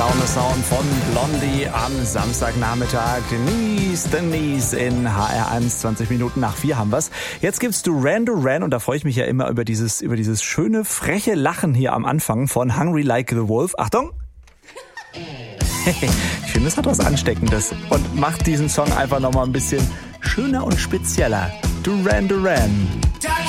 Laune-Sound von Blondie am Samstagnachmittag. Nice, Denise in HR1, 20 Minuten nach 4 haben wir's. Jetzt gibt's Duran Duran und da freue ich mich ja immer über dieses schöne, freche Lachen hier am Anfang von Hungry Like the Wolf. Achtung! Ich finde, es hat was Ansteckendes und macht diesen Song einfach nochmal ein bisschen schöner und spezieller. Duran Duran.